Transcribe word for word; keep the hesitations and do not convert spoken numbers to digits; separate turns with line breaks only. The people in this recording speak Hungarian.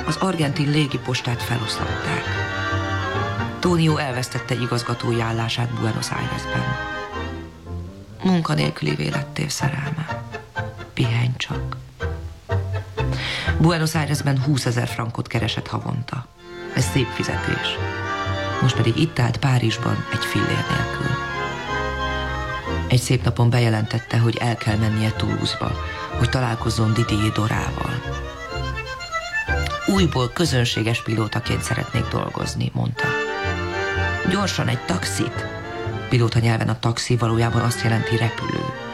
Az argentin légipostát feloszlatták. Tonio elvesztette igazgatói állását Buenos Airesben. Munkanélkülivé lettél, szerelme. Pihenj csak. Buenos Airesben húszezer frankot keresett havonta. Ez szép fizetés. Most pedig itt állt Párizsban egy fillér nélkül. Egy szép napon bejelentette, hogy el kell mennie Toulouse-ba, hogy találkozzon Didier Dorával. Újból közönséges pilótaként szeretnék dolgozni, mondta. Gyorsan egy taxit. Pilóta nyelven a taxi valójában azt jelenti repülő.